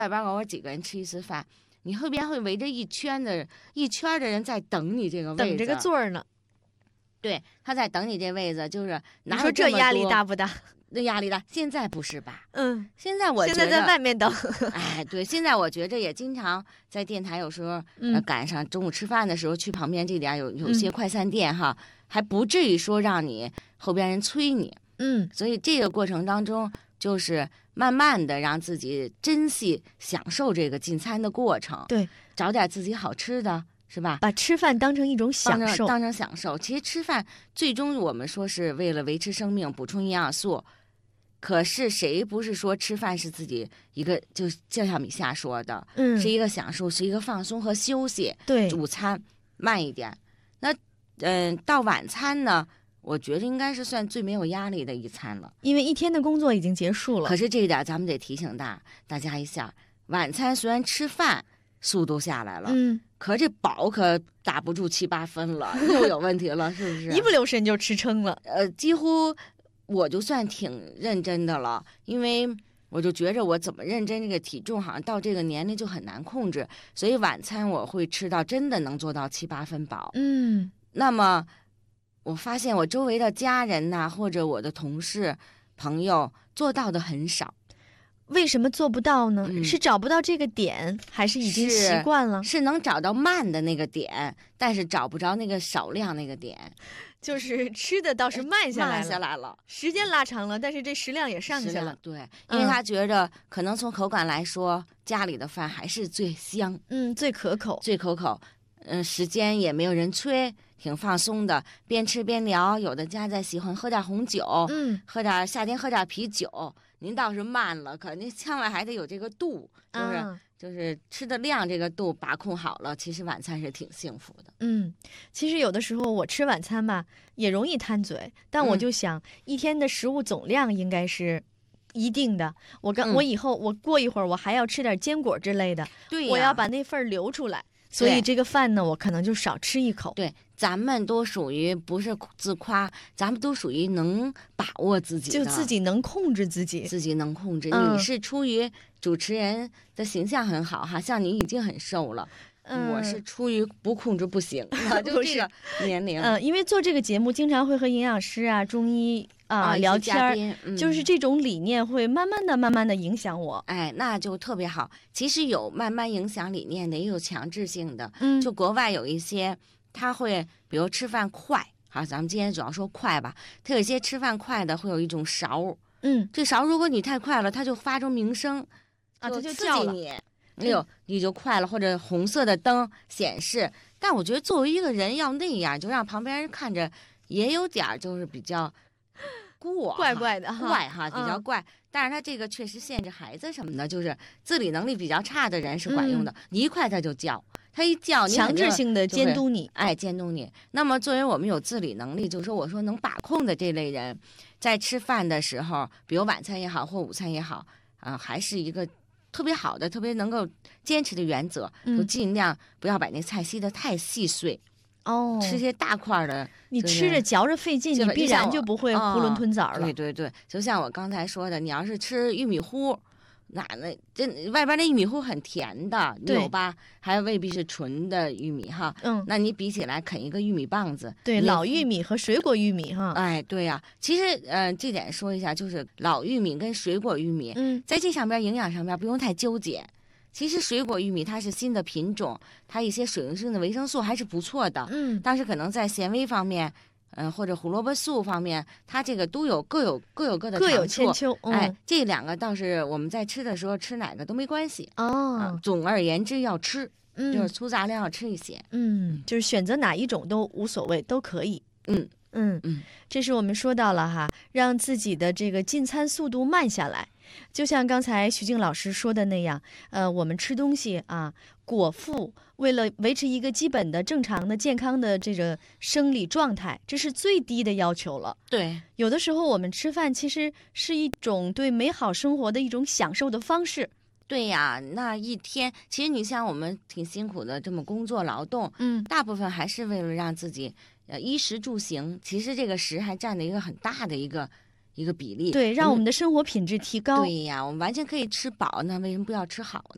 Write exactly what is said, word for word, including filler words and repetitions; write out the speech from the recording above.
外边偶尔几个人吃一次饭，你后边会围着一圈的一圈的人在等你这个位置， 等这个座儿呢。 对，他在等你这位子，就是哪有你说这么压力多大不大？ 那压力大。现在不是吧？ 嗯， 现在我觉得现在在外面等。 哎，对，现在我觉着也经常在电台，有时候、 嗯呃、赶上中午吃饭的时候，去旁边这点有有些嗯快餐店哈，还不至于说让你后边人催你。 嗯， 所以这个过程当中，就是慢慢的让自己珍惜、享受这个进餐的过程。 对， 找点自己好吃的，是吧？ 把吃饭当成一种享受， 当成当成享受。其实吃饭最终我们说是为了维持生命、补充营养素。可是谁不是说吃饭是自己一个，就就像米夏说的， 嗯， 是一个享受，是一个放松和休息。 对， 午餐慢一点，那嗯、呃，到晚餐呢，我觉得应该是算最没有压力的一餐了， 因为一天的工作已经结束了。 可是这一点咱们得提醒大大家一下，晚餐虽然吃饭速度下来了， 嗯， 可这饱可打不住七八分了，又有问题了，是不是？ 一不留神就吃撑了。 呃，几乎我就算挺认真的了，因为我就觉着我怎么认真，这个体重好像到这个年龄就很难控制，所以晚餐我会吃到真的能做到七八分饱。 嗯， 那么我发现我周围的家人呐、或者我的同事朋友做到的很少。 为什么做不到呢？ 嗯是找不到这个点，还是已经是习惯了？ 是能找到慢的那个点，但是找不着那个少量那个点， 就是吃的倒是慢下来了， 慢下来了。 时间拉长了，但是这食量也上去了。 对，因为他觉着可能从口感来说，家里的饭还是最香， 嗯，最可口， 最可口。嗯，时间也没有人催，挺放松的，边吃边聊。有的家在喜欢喝点红酒， 嗯， 喝点夏天喝点啤酒。您倒是慢了，可您千万还得有这个度，就是、 啊、 就是吃的量这个度把控好了，其实晚餐是挺幸福的。 嗯，其实有的时候我吃晚餐吧，也容易贪嘴，但我就想、嗯、一天的食物总量应该是一定的。我刚、嗯、我以后我过一会儿我还要吃点坚果之类的， 对， 我要把那份留出来。所以这个饭呢，我可能就少吃一口。 对，咱们都属于不是自夸，咱们都属于能把握自己的， 就自己能控制自己， 自己能控制。 嗯、 你是出于主持人的形象很好哈，像你已经很瘦了。嗯、我是出于不控制不行，就这个年龄。 嗯、呃，因为做这个节目，经常会和营养师啊、中医啊、呃、聊天、嗯，就是这种理念会慢慢的、慢慢的影响我。 哎，那就特别好。其实有慢慢影响理念的，也有强制性的。 嗯， 就国外有一些，他会比如吃饭快，好，咱们今天主要说快吧。他有一些吃饭快的，会有一种勺， 嗯， 这勺如果你太快了，它就发出鸣声啊，它就刺叫了激你。哎呦，你就快了，或者红色的灯显示。但我觉得作为一个人要那样，就让旁边人看着也有点就是比较过怪怪的哈， 怪哈，比较怪。嗯、但是他这个确实限制孩子什么的，就是自理能力比较差的人是管用的。嗯、你一快他就叫，他一叫你强制性的监督你， 哎，监督你。那么作为我们有自理能力，就是说我说能把控的这类人，在吃饭的时候，比如晚餐也好或午餐也好，啊、呃，还是一个特别好的、特别能够坚持的原则， 嗯、 就尽量不要把那菜吸得太细碎。 哦， 吃些大块的， 你吃着嚼着费劲，你必然就不会囫囵吞枣了。 哦、对对对，就像我刚才说的，你要是吃玉米糊，那那这外边那玉米糊很甜的，有吧？还未必是纯的玉米哈。 嗯， 那你比起来啃一个玉米棒子， 对，老玉米和水果玉米哈。 哎，对呀、啊，其实呃，这点说一下，就是老玉米跟水果玉米， 嗯，在这上边营养上面不用太纠结。其实水果玉米它是新的品种，它一些水溶性的维生素还是不错的。 嗯， 但是可能在纤维方面，嗯、呃，或者胡萝卜素方面，它这个都有各有各有各的各有千秋。 嗯、哎，这两个倒是我们在吃的时候吃哪个都没关系。 哦、 啊，总而言之要吃， 嗯， 就是粗杂粮要吃一些。 嗯，就是选择哪一种都无所谓，都可以。 嗯嗯嗯，这是我们说到了哈，让自己的这个进餐速度慢下来。就像刚才徐静老师说的那样，呃，我们吃东西啊，果腹，为了维持一个基本的、正常的、健康的这个生理状态，这是最低的要求了。 对， 有的时候我们吃饭其实是一种对美好生活的一种享受的方式。 对呀，那一天，其实你像我们挺辛苦的，这么工作劳动， 嗯， 大部分还是为了让自己，呃，衣食住行，其实这个食还占了一个很大的一个。一个比例， 对，让我们的生活品质提高。 对呀，我们完全可以吃饱，那为什么不要吃好呢？